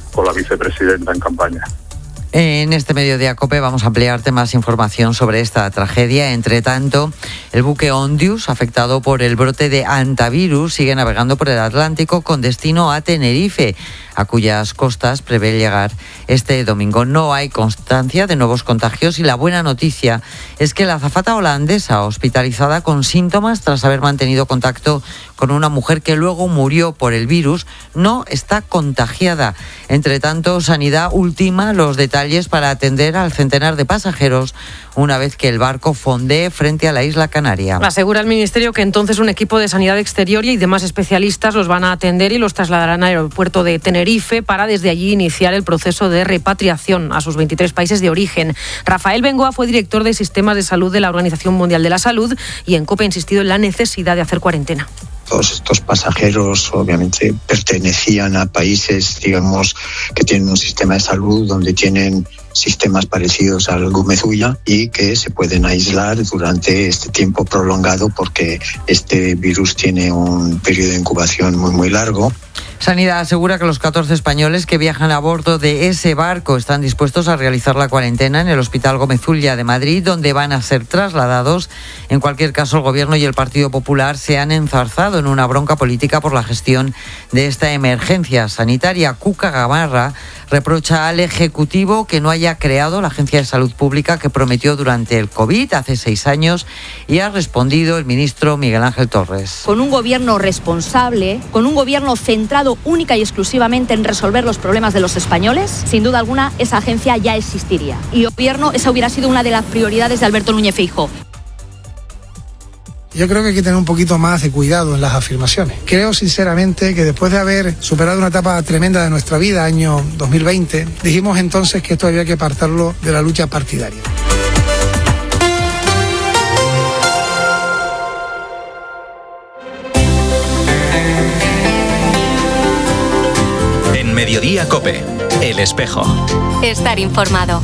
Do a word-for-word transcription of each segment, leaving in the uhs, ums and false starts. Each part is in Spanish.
con la vicepresidenta en campaña. En este Mediodía COPE vamos a ampliarte más información sobre esta tragedia. Entre tanto, el buque Ondius, afectado por el brote de hantavirus, sigue navegando por el Atlántico con destino a Tenerife, a cuyas costas prevé llegar este domingo. No hay constancia de nuevos contagios y la buena noticia es que la azafata holandesa, hospitalizada con síntomas tras haber mantenido contacto con una mujer que luego murió por el virus, no está contagiada. Entre tanto, Sanidad ultima los detalles para atender al centenar de pasajeros una vez que el barco fondee frente a la isla Canaria. Asegura el Ministerio que entonces un equipo de sanidad exterior y demás especialistas los van a atender y los trasladarán al aeropuerto de Tenerife para desde allí iniciar el proceso de repatriación a sus veintitrés países de origen. Rafael Bengoa fue director de Sistemas de Salud de la Organización Mundial de la Salud y en COPE ha insistido en la necesidad de hacer cuarentena. Todos estos pasajeros obviamente pertenecían a países, digamos, que tienen un sistema de salud donde tienen sistemas parecidos al Gumezuya y que se pueden aislar durante este tiempo prolongado porque este virus tiene un periodo de incubación muy muy largo. Sanidad asegura que los catorce españoles que viajan a bordo de ese barco están dispuestos a realizar la cuarentena en el Hospital Gómez Ulla de Madrid, donde van a ser trasladados. En cualquier caso, el Gobierno y el Partido Popular se han enzarzado en una bronca política por la gestión de esta emergencia sanitaria. Cuca Gamarra reprocha al Ejecutivo que no haya creado la Agencia de Salud Pública que prometió durante el COVID hace seis años y ha respondido el ministro Miguel Ángel Torres. Con un gobierno responsable, con un gobierno centrado única y exclusivamente en resolver los problemas de los españoles, sin duda alguna esa agencia ya existiría. Y el gobierno, esa hubiera sido una de las prioridades de Alberto Núñez Feijóo. Yo creo que hay que tener un poquito más de cuidado en las afirmaciones. Creo sinceramente que después de haber superado una etapa tremenda de nuestra vida, año dos mil veinte, dijimos entonces que esto había que apartarlo de la lucha partidaria. En Mediodía COPE, El Espejo. Estar informado.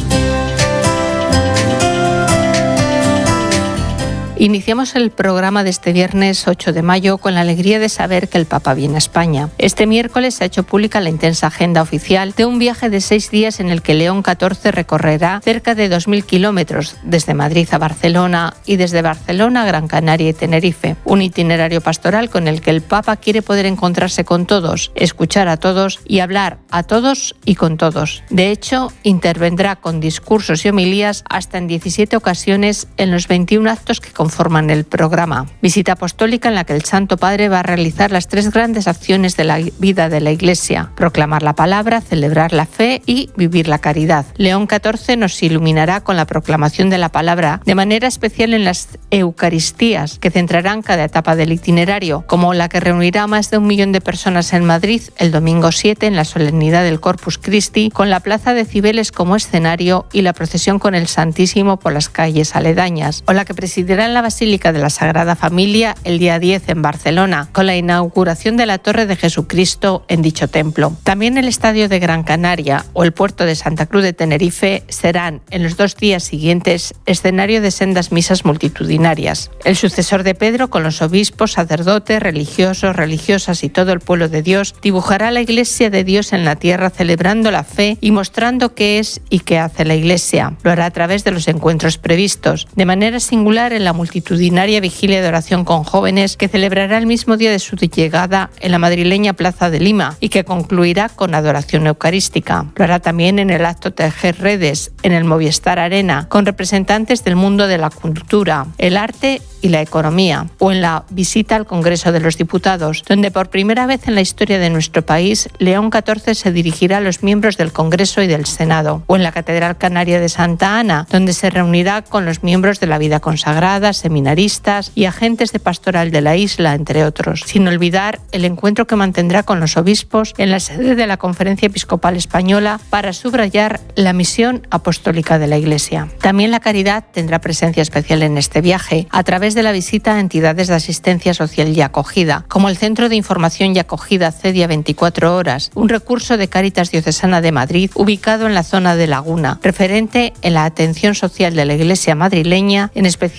Iniciamos el programa de este viernes ocho de mayo con la alegría de saber que el Papa viene a España. Este miércoles se ha hecho pública la intensa agenda oficial de un viaje de seis días en el que León catorce recorrerá cerca de dos mil kilómetros desde Madrid a Barcelona y desde Barcelona a Gran Canaria y Tenerife. Un itinerario pastoral con el que el Papa quiere poder encontrarse con todos, escuchar a todos y hablar a todos y con todos. De hecho, intervendrá con discursos y homilías hasta en diecisiete ocasiones en los veintiún actos que conforman el programa. Visita apostólica en la que el Santo Padre va a realizar las tres grandes acciones de la vida de la Iglesia: proclamar la palabra, celebrar la fe y vivir la caridad. León catorce nos iluminará con la proclamación de la palabra, de manera especial en las Eucaristías, que centrarán cada etapa del itinerario, como la que reunirá a más de un millón de personas en Madrid el domingo siete en la solemnidad del Corpus Christi, con la Plaza de Cibeles como escenario y la procesión con el Santísimo por las calles aledañas, o la que presidirá en la Basílica de la Sagrada Familia el día diez en Barcelona, con la inauguración de la Torre de Jesucristo en dicho templo. También el Estadio de Gran Canaria o el puerto de Santa Cruz de Tenerife serán en los dos días siguientes escenario de sendas misas multitudinarias. El sucesor de Pedro, con los obispos, sacerdotes, religiosos, religiosas y todo el pueblo de Dios, dibujará la Iglesia de Dios en la tierra, celebrando la fe y mostrando qué es y qué hace la Iglesia. Lo hará a través de los encuentros previstos, de manera singular en la multitudinaria vigilia de oración con jóvenes que celebrará el mismo día de su llegada en la madrileña Plaza de Lima y que concluirá con adoración eucarística. Lo hará también en el acto Tejer Redes, en el Movistar Arena, con representantes del mundo de la cultura, el arte y la economía, o en la visita al Congreso de los Diputados, donde por primera vez en la historia de nuestro país, León catorce se dirigirá a los miembros del Congreso y del Senado, o en la Catedral Canaria de Santa Ana, donde se reunirá con los miembros de la vida consagrada, seminaristas y agentes de pastoral de la isla, entre otros, sin olvidar el encuentro que mantendrá con los obispos en la sede de la Conferencia Episcopal Española para subrayar la misión apostólica de la Iglesia. También la caridad tendrá presencia especial en este viaje, a través de la visita a entidades de asistencia social y acogida, como el Centro de Información y Acogida CEDIA veinticuatro horas, un recurso de Cáritas Diocesana de Madrid ubicado en la zona de Laguna, referente en la atención social de la Iglesia madrileña, en especial a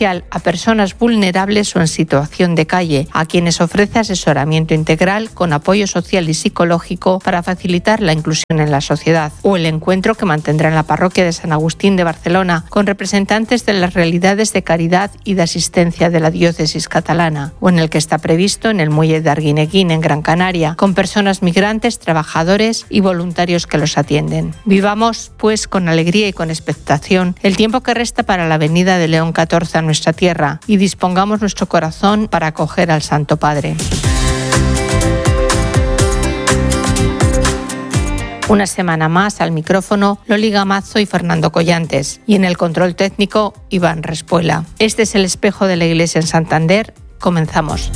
personas vulnerables o en situación de calle, a quienes ofrece asesoramiento integral con apoyo social y psicológico para facilitar la inclusión en la sociedad. O el encuentro que mantendrá en la parroquia de San Agustín de Barcelona con representantes de las realidades de caridad y de asistencia de la diócesis catalana, o en el que está previsto en el muelle de Arguineguín en Gran Canaria, con personas migrantes, trabajadores y voluntarios que los atienden. Vivamos, pues, con alegría y con expectación el tiempo que resta para la venida de León catorce a nuestra tierra y dispongamos nuestro corazón para acoger al Santo Padre. Una semana más al micrófono Loli Gamazo y Fernando Collantes, y en el control técnico Iván Respuela. Este es el espejo de la Iglesia en Santander. Comenzamos.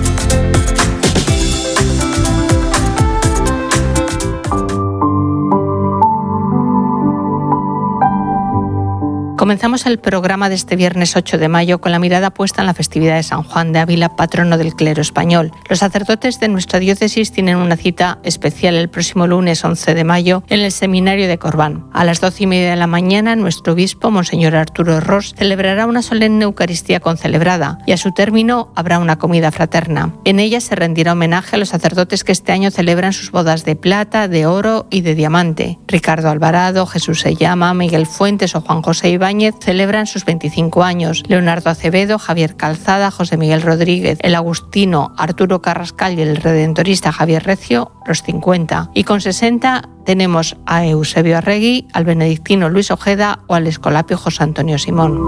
Comenzamos el programa de este viernes ocho de mayo con la mirada puesta en la festividad de San Juan de Ávila, patrono del clero español. Los sacerdotes de nuestra diócesis tienen una cita especial el próximo lunes once de mayo en el seminario de Corbán. A las doce y media de la mañana, nuestro obispo, Monseñor Arturo Ros, celebrará una solemne Eucaristía concelebrada y a su término habrá una comida fraterna. En ella se rendirá homenaje a los sacerdotes que este año celebran sus bodas de plata, de oro y de diamante. Ricardo Alvarado, Jesús Se Llama, Miguel Fuentes o Juan José Ibáñez celebran sus veinticinco años. Leonardo Acevedo, Javier Calzada, José Miguel Rodríguez, el agustino Arturo Carrascal y el redentorista Javier Recio los cincuenta. Y con sesenta tenemos a Eusebio Arregui, al benedictino Luis Ojeda o al escolapio José Antonio Simón.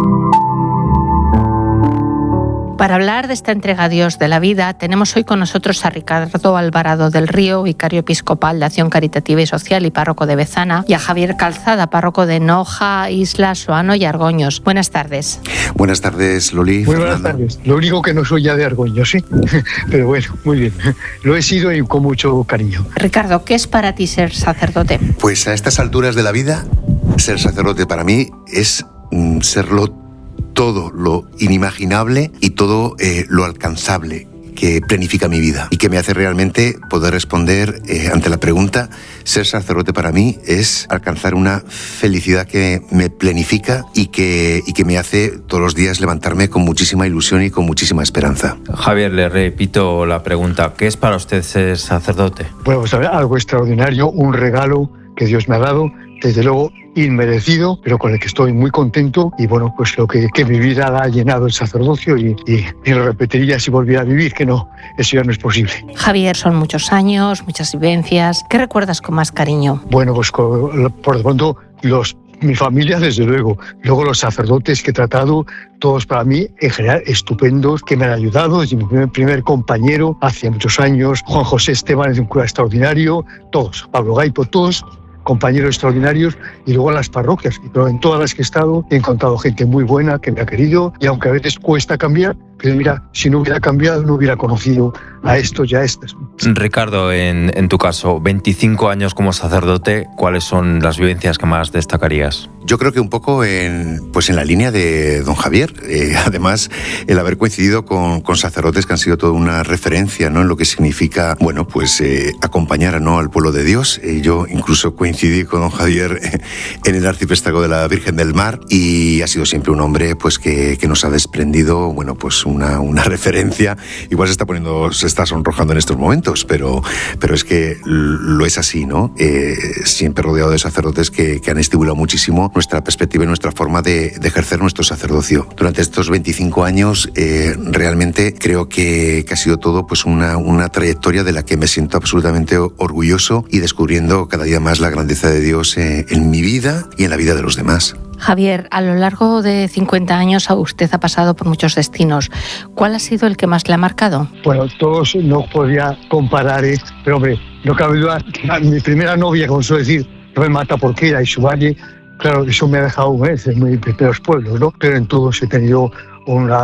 Para hablar de esta entrega a Dios de la vida, tenemos hoy con nosotros a Ricardo Alvarado del Río, vicario episcopal de Acción Caritativa y Social y párroco de Bezana, y a Javier Calzada, párroco de Noja, Isla, Soano y Argoños. Buenas tardes. Buenas tardes, Loli. Muy buenas tardes. Lo único que no soy ya de Argoños, ¿sí? Pero bueno, muy bien. Lo he sido y con mucho cariño. Ricardo, ¿qué es para ti ser sacerdote? Pues a estas alturas de la vida, ser sacerdote para mí es mm, serlo todo lo inimaginable y todo eh, lo alcanzable que planifica mi vida y que me hace realmente poder responder eh, ante la pregunta: ser sacerdote para mí es alcanzar una felicidad que me planifica y que, y que me hace todos los días levantarme con muchísima ilusión y con muchísima esperanza. Javier, le repito la pregunta: ¿qué es para usted ser sacerdote? Bueno, pues algo extraordinario, un regalo que Dios me ha dado, desde luego inmerecido, pero con el que estoy muy contento, y bueno, pues lo que, que mi vida la ha llenado el sacerdocio, y, y, y lo repetiría si volviera a vivir, que no, eso ya no es posible. Javier, son muchos años, muchas vivencias. ¿Qué recuerdas con más cariño? Bueno, pues con, por de pronto los mi familia, desde luego. Luego los sacerdotes que he tratado, todos para mí, en general, estupendos, que me han ayudado. Desde mi primer, primer compañero, hace muchos años, Juan José Esteban es un cura extraordinario, todos, Pablo Gaipo, todos compañeros extraordinarios, y luego en las parroquias, pero en todas las que he estado he encontrado gente muy buena que me ha querido, y aunque a veces cuesta cambiar, pero mira, si no hubiera cambiado no hubiera conocido a estos y a estas. Ricardo, en, en tu caso, veinticinco años como sacerdote, ¿cuáles son las vivencias que más destacarías? Yo creo que un poco en, pues en la línea de don Javier. Eh, además, el haber coincidido con, con sacerdotes que han sido toda una referencia, ¿no?, en lo que significa, bueno, pues eh, acompañar, ¿no?, al pueblo de Dios. Eh, yo incluso coincidí con don Javier eh, en el arciprestazgo de la Virgen del Mar, y ha sido siempre un hombre, pues que, que nos ha desprendido, bueno, pues una, una referencia. Igual se está poniendo, se está sonrojando en estos momentos, pero, pero es que lo es así, ¿no? Eh, siempre rodeado de sacerdotes que, que han estimulado muchísimo nuestra perspectiva y nuestra forma de, de ejercer nuestro sacerdocio. Durante estos veinticinco años, eh, realmente creo que, que ha sido todo pues una, una trayectoria de la que me siento absolutamente orgulloso, y descubriendo cada día más la grandeza de Dios eh, en mi vida y en la vida de los demás. Javier, a lo largo de cincuenta años usted ha pasado por muchos destinos. ¿Cuál ha sido el que más le ha marcado? Bueno, todos no podría comparar, ¿eh? Pero hombre, no cabe duda, mi primera novia, como suelo decir, no me mata porque era y su valle. Claro, eso me ha dejado, ¿eh?, en mis primeros pueblos, ¿no? Pero en todos he tenido una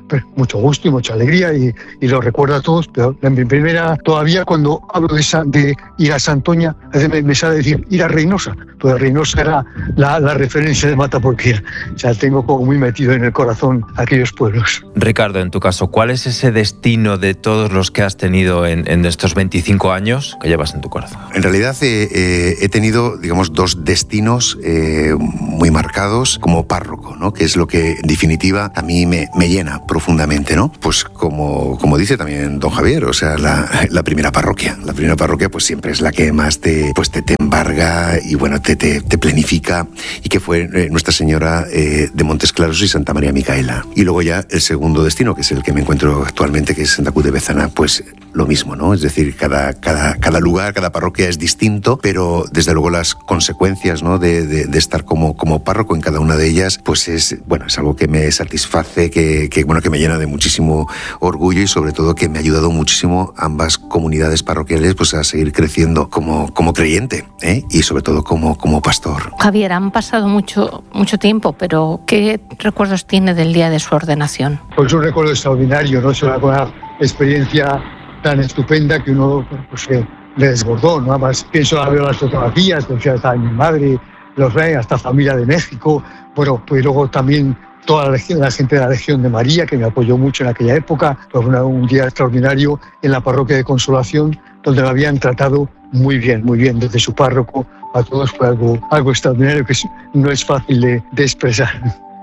mucho gusto y mucha alegría y, y lo recuerdo a todos, pero en mi primera, todavía cuando hablo de, esa, de ir a Santoña, me, me sale decir ir a Reynosa, pues Reynosa era la, la referencia de Mataporquera, o sea, tengo como muy metido en el corazón aquellos pueblos. Ricardo, en tu caso, ¿cuál es ese destino de todos los que has tenido en, en estos veinticinco años que llevas en tu corazón? En realidad eh, eh, he tenido, digamos, dos destinos eh, muy marcados como párroco, ¿no? Que es lo que, en definitiva, a mí me, me llena profundamente, ¿no? Pues como, como dice también don Javier, o sea, la, la primera parroquia. La primera parroquia pues siempre es la que más te, pues, te, te embarga y bueno, te, te, te planifica, y que fue eh, Nuestra Señora eh, de Montes Claros y Santa María Micaela. Y luego ya el segundo destino, que es el que me encuentro actualmente, que es Santa Cruz de Bezana, pues lo mismo, ¿no? Es decir, cada, cada, cada lugar, cada parroquia es distinto, pero desde luego las consecuencias, ¿no? de, de, de estar como, como párroco en cada una de ellas, pues es, bueno, es algo que me satisface, que, que, bueno, que me llena de muchísimo orgullo y sobre todo que me ha ayudado muchísimo ambas comunidades parroquiales pues a seguir creciendo como, como creyente, ¿eh? Y sobre todo como, como pastor. Javier, han pasado mucho, mucho tiempo, pero ¿qué recuerdos tiene del día de su ordenación? Pues un recuerdo extraordinario, ¿no? Es una, una experiencia tan estupenda que uno pues, eh, le desbordó, ¿no? Además, pienso, veo las fotografías, pues ya está mi madre, los reyes, hasta familia de México, bueno, pues luego también toda la, legión, la gente de la Legión de María, que me apoyó mucho en aquella época, pues una, un día extraordinario en la parroquia de Consolación, donde me habían tratado muy bien, muy bien, desde su párroco a todos, fue algo, algo extraordinario que no es fácil de, de expresar.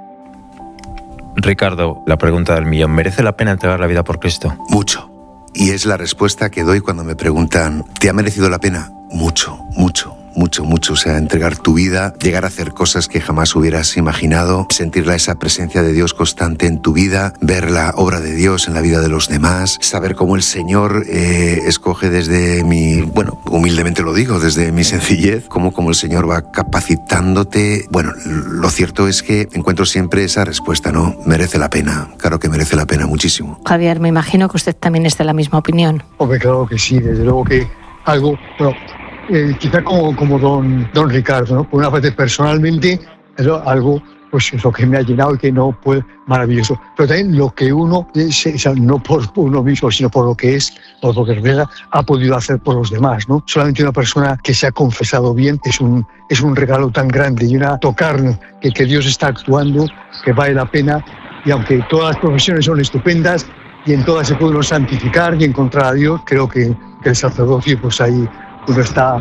Ricardo, la pregunta del millón, ¿merece la pena entregar la vida por Cristo? Mucho. Y es la respuesta que doy cuando me preguntan, ¿te ha merecido la pena? Mucho, mucho. Mucho, mucho, o sea, entregar tu vida, llegar a hacer cosas que jamás hubieras imaginado, sentir esa presencia de Dios constante en tu vida, ver la obra de Dios en la vida de los demás, saber cómo el Señor eh, escoge desde mi, bueno, humildemente lo digo, desde mi sencillez, cómo, cómo el Señor va capacitándote. Bueno, lo cierto es que encuentro siempre esa respuesta, ¿no? Merece la pena, claro que merece la pena muchísimo. Javier, me imagino que usted también es de la misma opinión. Hombre, claro que sí, desde luego que algo... Bueno, Eh, quizá como, como don, don Ricardo, ¿no? Por una parte, personalmente, es algo pues, es lo que me ha llenado y que no puede, maravilloso. Pero también lo que uno, es, o sea, no por uno mismo, sino por lo que es, por lo que revela, ha podido hacer por los demás, ¿no? Solamente una persona que se ha confesado bien es un, es un regalo tan grande y una tocar que, que Dios está actuando, que vale la pena. Y aunque todas las profesiones son estupendas y en todas se puede uno santificar y encontrar a Dios, creo que, que el sacerdocio, pues ahí uno está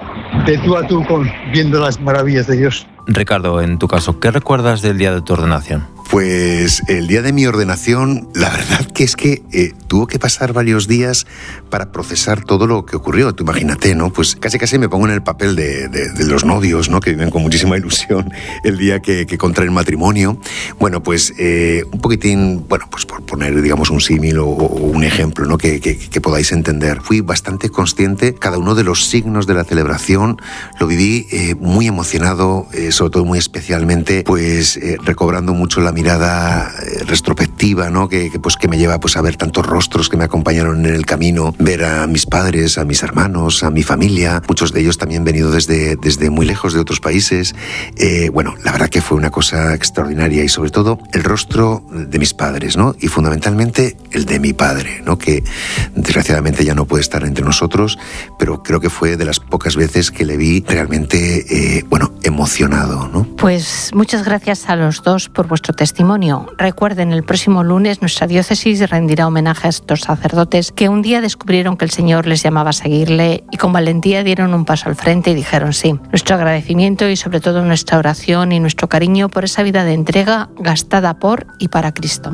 de tú a tú con, viendo las maravillas de Dios. Ricardo, en tu caso, ¿qué recuerdas del día de tu ordenación? Pues el día de mi ordenación, la verdad que es que eh, tuvo que pasar varios días para procesar todo lo que ocurrió. Tú imagínate, ¿no? Pues casi casi me pongo en el papel de, de, de los novios, ¿no? Que viven con muchísima ilusión el día que, que contraen matrimonio. Bueno, pues eh, un poquitín, bueno, pues por poner, digamos, un símil o, o un ejemplo, ¿no? Que, que, que podáis entender. Fui bastante consciente, cada uno de los signos de la celebración lo viví eh, muy emocionado, eh, sobre todo muy especialmente, pues eh, recobrando mucho la mirada retrospectiva, ¿no? Que, que, pues, que me lleva pues, a ver tantos rostros que me acompañaron en el camino, ver a mis padres, a mis hermanos, a mi familia, muchos de ellos también venido desde, desde muy lejos de otros países. Eh, bueno, la verdad que fue una cosa extraordinaria y sobre todo el rostro de mis padres, ¿no? Y fundamentalmente el de mi padre, ¿no? Que desgraciadamente ya no puede estar entre nosotros, pero creo que fue de las pocas veces que le vi realmente, eh, bueno, emocionado, ¿no? Pues muchas gracias a los dos por vuestro testimonio. Recuerden, el próximo lunes nuestra diócesis rendirá homenaje a estos sacerdotes que un día descubrieron que el Señor les llamaba a seguirle y con valentía dieron un paso al frente y dijeron sí. Nuestro agradecimiento y sobre todo nuestra oración y nuestro cariño por esa vida de entrega gastada por y para Cristo.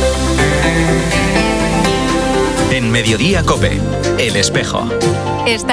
En Mediodía COPE, El Espejo. Está